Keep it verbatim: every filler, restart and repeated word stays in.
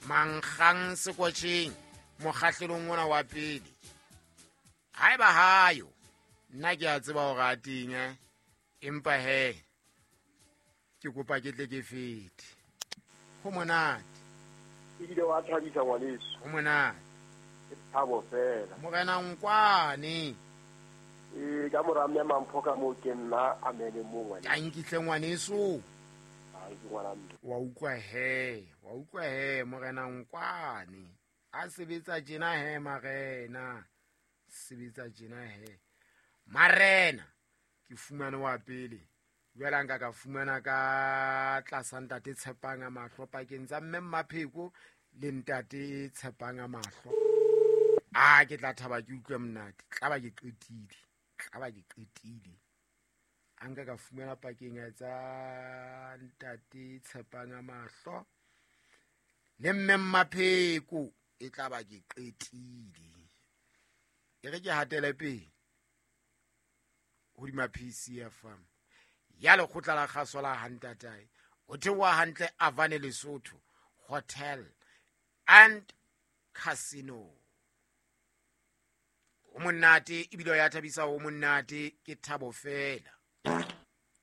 mankgang sekotšheng mokgahlelong ona wa pele. Hai ba hayo nna ke a tseba hore a teng eh empa he ke kopa ke tle ke fete. Ho monate Ile wa thabisa ngwaneso. ho monate Ke thabo fela. morena Nkwane Eh ka mora mme mamphoka mo ke nna a mele mo ngwane. ka nkitle ngwaneso. Ha ke ngwana mme. Wa utlwa he wa utlwa he morena Nkwane a sebetsa tjena he marena sebetsa tjena he marena ke fumane wa pele jwale nka ka fumana ka tlasa ntate Tshepang a mahlo pakeng tsa mme Mmapheko le ntate Tshepang a mahlo. A ke tla thaba ke utlwe monate tla ba ke qetile tla ba ke qetile a nka ka fumana pakeng tsa ntate Tshepang a mahlo le mme Mmapheko e tla ba ke qetile. E re ke hatele pele hodima P C F M ya lekgotla la kgaso la Hantatae o theoha hantle Avane Lesotho Hotel and Casino. O monate ebile ya thabisa o monate ke thabo fela.